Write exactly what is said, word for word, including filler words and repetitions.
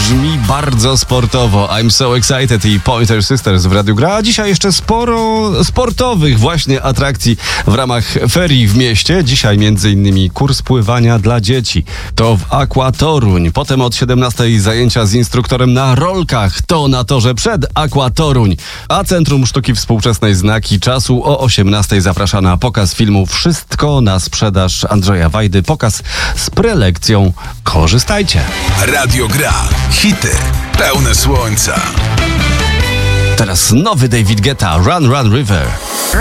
brzmi bardzo sportowo. I'm so excited i Pointer Sisters w Radiu Gra. A dzisiaj jeszcze sporo sportowych właśnie atrakcji w ramach ferii w mieście. Dzisiaj między innymi kurs pływania dla dzieci. To w Aqua Toruń. Potem od siedemnastej zajęcia z instruktorem na rolkach. To na torze przed Aqua Toruń. A Centrum Sztuki Współczesnej Znaki Czasu o osiemnastej zaprasza na pokaz filmu Wszystko na sprzedaż Andrzeja Wajdy. Pokaz z prelekcją. Korzystajcie. Radio Gra. Hity pełne słońca. Teraz nowy David Guetta, Run Run River.